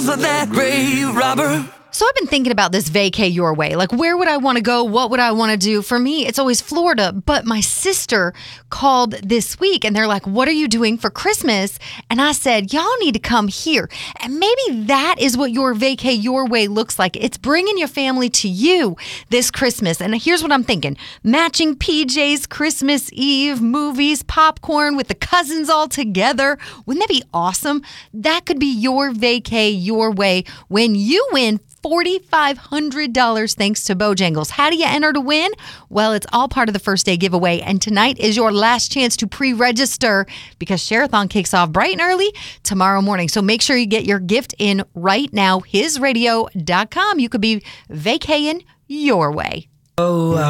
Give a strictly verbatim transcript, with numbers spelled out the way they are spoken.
For that grave robber. So I've been thinking about this vacay your way. Like, where would I want to go? What would I want to do? For me, it's always Florida. But my sister called this week and they're like, what are you doing for Christmas? And I said, y'all need to come here. And maybe that is what your vacay your way looks like. It's bringing your family to you this Christmas. And here's what I'm thinking. Matching P Js, Christmas Eve, movies, popcorn with the cousins all together. Wouldn't that be awesome? That could be your vacay your way when you win four thousand five hundred dollars thanks to Bojangles. How do you enter to win? Well, it's all part of the first day giveaway, and tonight is your last chance to pre-register because Share-a-thon kicks off bright and early tomorrow morning. So make sure you get your gift in right now, his radio dot com. You could be vacaying your way. Oh,